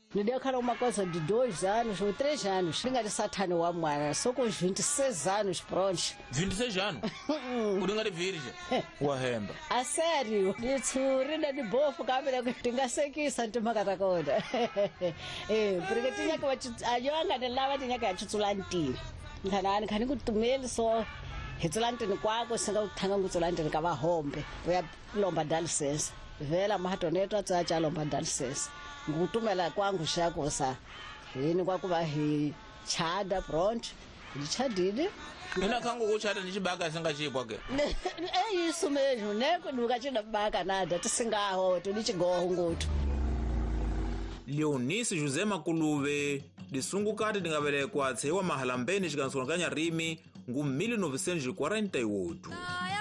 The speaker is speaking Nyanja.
Nidekhala uma coisa de 2 anos ou 3 anos. Tinha de satana wa mwana, só com os 26 anos prontos. 26 anos? Uringa de virgem? Wahemba. A sério? Ditsurina de bofo kabela que tingasekisa ntimaka konda. Porque tinha que ayonga de lava tinha que achutsulantini. Nganani khani kutumeli so hitsulantini kwako singa uthanga ngutsulantini ka vahombe. Uya lomba dialysis. Vela mahatonetwa atsacha lomba dialysis. Ngutumela kwangu shakosa. Yini kwakuba hi chada front. Ndichadile. Ina kangu kuchata ndichibaka singachibwa ke. Isso mesmo, né? Quando ngachina baka nada, tisingaho, tulichigoho ngutu. Leonice José Makuluve lisungukati lingabelekwa tsewa mahalambeni xikansonkanya rimi ngu 1948.